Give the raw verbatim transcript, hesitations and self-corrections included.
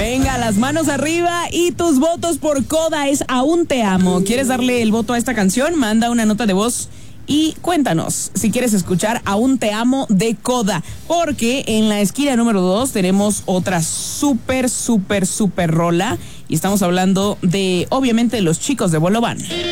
Venga, las manos arriba y tus votos por Coda es Aún Te Amo. ¿Quieres darle el voto a esta canción? Manda una nota de voz y cuéntanos si quieres escuchar Aún Te Amo de Coda, porque en la esquina número dos tenemos otra súper, súper, súper rola y estamos hablando de, obviamente, Los Chicos de Bolobán.